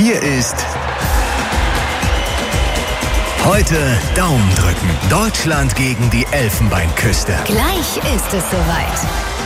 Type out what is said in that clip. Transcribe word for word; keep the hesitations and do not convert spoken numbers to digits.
Hier ist heute Daumen drücken. Deutschland gegen die Elfenbeinküste. Gleich ist es soweit.